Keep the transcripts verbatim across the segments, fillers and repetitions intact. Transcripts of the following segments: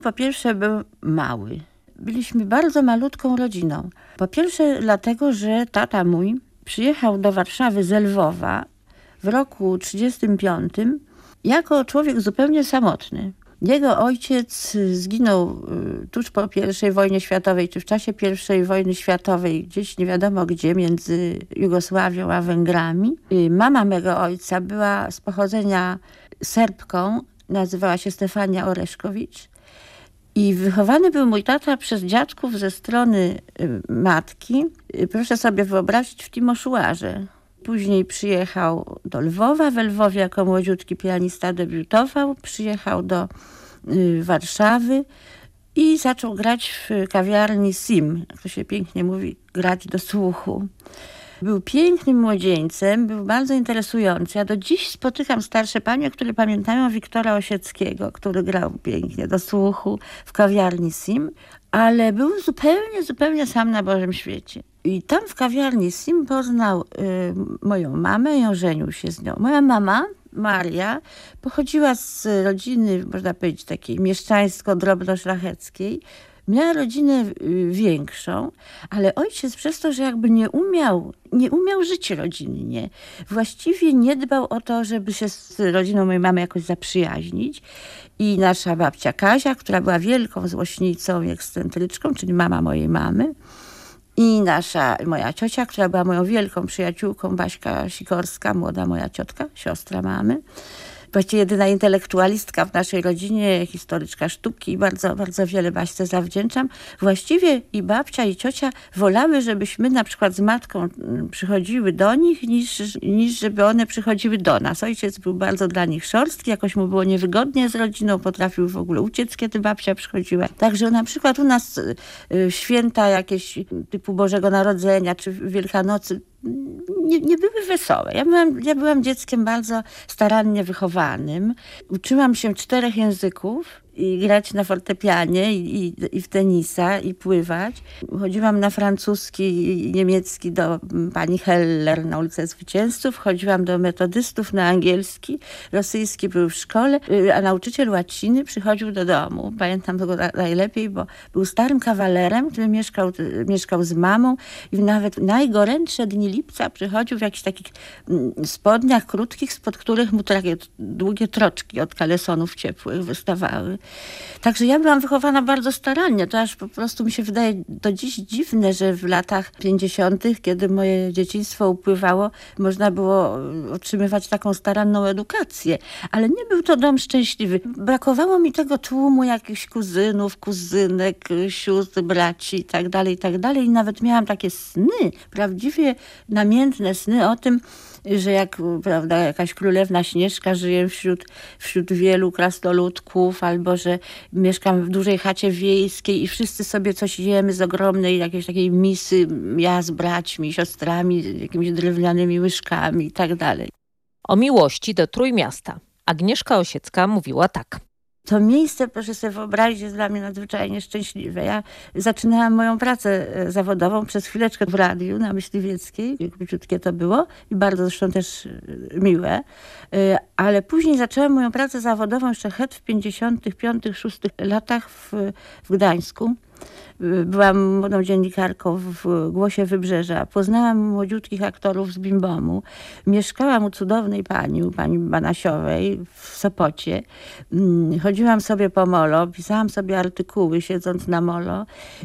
Po pierwsze był mały. Byliśmy bardzo malutką rodziną. Po pierwsze dlatego, że tata mój przyjechał do Warszawy z Lwowa w roku trzydziestym piątym jako człowiek zupełnie samotny. Jego ojciec zginął tuż po pierwszej wojnie światowej, czy w czasie pierwszej wojny światowej, gdzieś nie wiadomo gdzie, między Jugosławią a Węgrami. Mama mego ojca była z pochodzenia Serbką, nazywała się Stefania Oreszkowicz. I wychowany był mój tata przez dziadków ze strony matki, proszę sobie wyobrazić, w Timoszuarze. Później przyjechał do Lwowa, w Lwowie jako młodziutki pianista debiutował, przyjechał do y, Warszawy i zaczął grać w kawiarni Sim, jak to się pięknie mówi, grać do słuchu. Był pięknym młodzieńcem, był bardzo interesujący. Ja do dziś spotykam starsze panie, które pamiętają Wiktora Osieckiego, który grał pięknie do słuchu w kawiarni Sim, ale był zupełnie, zupełnie sam na Bożym świecie. I tam w kawiarni Sim poznał y, moją mamę i ożenił się z nią. Moja mama, Maria, pochodziła z rodziny, można powiedzieć, takiej mieszczańsko-drobnoszlacheckiej. Miała rodzinę większą, ale ojciec przez to, że jakby nie umiał, nie umiał żyć rodzinnie, właściwie nie dbał o to, żeby się z rodziną mojej mamy jakoś zaprzyjaźnić. I nasza babcia Kazia, która była wielką złośnicą i ekscentryczką, czyli mama mojej mamy, i nasza, moja ciocia, która była moją wielką przyjaciółką, Baśka Sikorska, młoda moja ciotka, siostra mamy. Właściwie jedyna intelektualistka w naszej rodzinie, historyczka sztuki i bardzo, bardzo wiele Baśce zawdzięczam. Właściwie i babcia, i ciocia wolały, żebyśmy na przykład z matką przychodziły do nich, niż, niż żeby one przychodziły do nas. Ojciec był bardzo dla nich szorstki, jakoś mu było niewygodnie z rodziną, potrafił w ogóle uciec, kiedy babcia przychodziła. Także na przykład u nas święta jakieś typu Bożego Narodzenia czy Wielkanocy Nie, nie były wesołe. Ja byłam, ja byłam dzieckiem bardzo starannie wychowanym. Uczyłam się czterech języków i grać na fortepianie i, i, i w tenisa i pływać. Chodziłam na francuski i niemiecki do pani Heller na ulicę Zwycięzców. Chodziłam do metodystów na angielski. Rosyjski był w szkole, a nauczyciel łaciny przychodził do domu. Pamiętam tego najlepiej, bo był starym kawalerem, który mieszkał, mieszkał z mamą i nawet najgorętsze dni lipca przychodził w jakichś takich spodniach krótkich, spod których mu takie długie troczki od kalesonów ciepłych wystawały. Także ja byłam wychowana bardzo starannie. To aż po prostu mi się wydaje do dziś dziwne, że w latach pięćdziesiątych, kiedy moje dzieciństwo upływało, można było otrzymywać taką staranną edukację. Ale nie był to dom szczęśliwy. Brakowało mi tego tłumu jakichś kuzynów, kuzynek, sióstr, braci i tak dalej, i tak dalej. I nawet miałam takie sny, prawdziwie namiętne sny o tym, że jak, prawda, jakaś królewna Śnieżka żyje wśród, wśród wielu krasnoludków, albo że mieszkam w dużej chacie wiejskiej i wszyscy sobie coś jemy z ogromnej jakiejś takiej misy, ja z braćmi, siostrami, jakimiś drewnianymi łyżkami i tak dalej. O miłości do Trójmiasta Agnieszka Osiecka mówiła tak. To miejsce, proszę sobie wyobrazić, jest dla mnie nadzwyczajnie szczęśliwe. Ja zaczynałam moją pracę zawodową przez chwileczkę w radiu na Myśliwieckiej. Króciutkie to było i bardzo zresztą też miłe. Ale później zaczęłam moją pracę zawodową jeszcze het w pięćdziesiątych piątych, szóstych latach w, w Gdańsku. Byłam młodą dziennikarką w Głosie Wybrzeża. Poznałam młodziutkich aktorów z Bimbomu. Mieszkałam u cudownej pani, u pani Banasiowej w Sopocie. Chodziłam sobie po molo, pisałam sobie artykuły siedząc na molo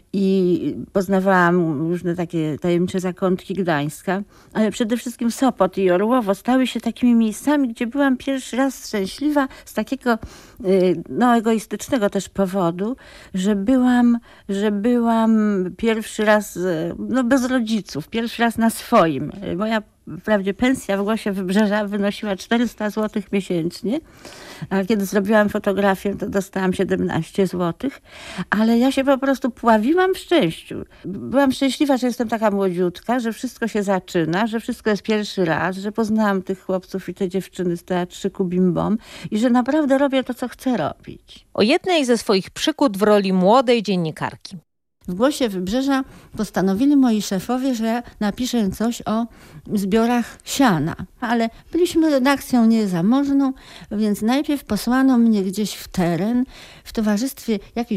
i poznawałam różne takie tajemnicze zakątki Gdańska. Ale przede wszystkim Sopot i Orłowo stały się takimi miejscami, gdzie byłam pierwszy raz szczęśliwa z takiego no, egoistycznego też powodu, że byłam, że byłam pierwszy raz no, bez rodziców, pierwszy raz na swoim. Moja wprawdzie pensja w Głosie Wybrzeża wynosiła czterysta złotych miesięcznie, a kiedy zrobiłam fotografię, to dostałam siedemnaście złotych, ale ja się po prostu pławiłam w szczęściu. Byłam szczęśliwa, że jestem taka młodziutka, że wszystko się zaczyna, że wszystko jest pierwszy raz, że poznałam tych chłopców i te dziewczyny z teatrzyku Bimbom i że naprawdę robię to, co chcę robić. O jednej ze swoich przygód w roli młodej dziennikarki. W Głosie Wybrzeża postanowili moi szefowie, że ja napiszę coś o zbiorach siana. Ale byliśmy redakcją niezamożną, więc najpierw posłano mnie gdzieś w teren w towarzystwie jakiejś